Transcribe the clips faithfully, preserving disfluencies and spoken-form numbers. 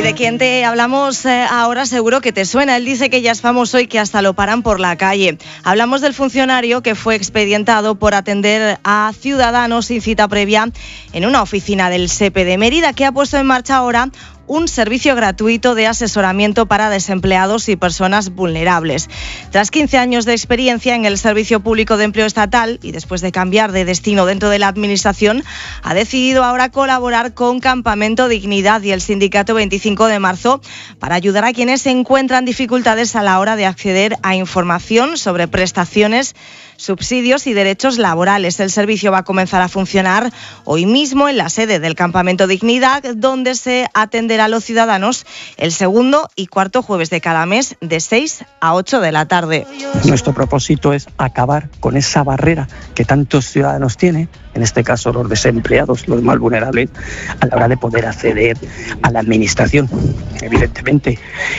De quien te hablamos eh, ahora seguro que te suena. Él dice que ya es famoso y que hasta lo paran por la calle. Hablamos del funcionario que fue expedientado por atender a ciudadanos sin cita previa en una oficina del S E P E de Mérida, que ha puesto en marcha ahora un servicio gratuito de asesoramiento para desempleados y personas vulnerables. Tras quince años de experiencia en el Servicio Público de Empleo Estatal y después de cambiar de destino dentro de la Administración, ha decidido ahora colaborar con Campamento Dignidad y el Sindicato veinticinco de marzo para ayudar a quienes encuentran dificultades a la hora de acceder a información sobre prestaciones, subsidios y derechos laborales. El servicio va a comenzar a funcionar hoy mismo en la sede del Campamento Dignidad, donde se atenderá a los ciudadanos el segundo y cuarto jueves de cada mes de seis a ocho de la tarde. Nuestro propósito es acabar con esa barrera que tantos ciudadanos tienen, en este caso los desempleados, los más vulnerables, a la hora de poder acceder a la Administración. Evidentemente,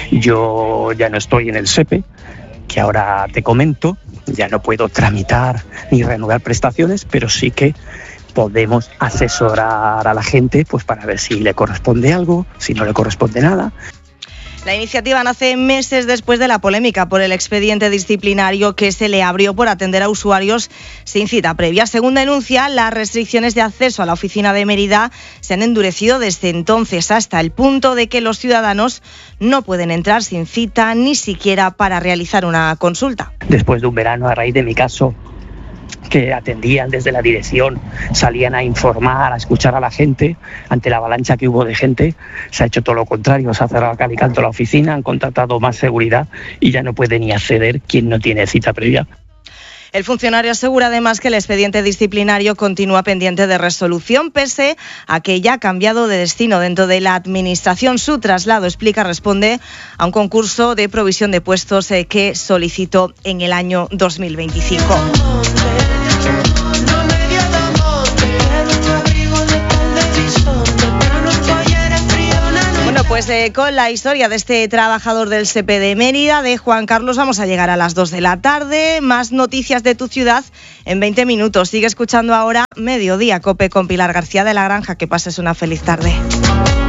yo ya no estoy en el S E P E, que ahora te comento, ya no puedo tramitar ni reanudar prestaciones, pero sí que podemos asesorar a la gente pues para ver si le corresponde algo, si no le corresponde nada. La iniciativa nace meses después de la polémica por el expediente disciplinario que se le abrió por atender a usuarios sin cita previa. Según denuncia, las restricciones de acceso a la oficina de Mérida se han endurecido desde entonces hasta el punto de que los ciudadanos no pueden entrar sin cita ni siquiera para realizar una consulta. Después de un verano, a raíz de mi caso, que atendían desde la dirección, salían a informar, a escuchar a la gente, ante la avalancha que hubo de gente, se ha hecho todo lo contrario, se ha cerrado a cal y canto la oficina, han contratado más seguridad y ya no puede ni acceder quien no tiene cita previa. El funcionario asegura además que el expediente disciplinario continúa pendiente de resolución, pese a que ya ha cambiado de destino dentro de la Administración. Su traslado, explica, responde a un concurso de provisión de puestos eh, que solicitó en el año dos mil veinticinco. Pues eh, con la historia de este trabajador del S E P E de Mérida, de Juan Carlos, vamos a llegar a las dos de la tarde. Más noticias de tu ciudad en veinte minutos. Sigue escuchando ahora Mediodía Cope con Pilar García de la Granja. Que pases una feliz tarde.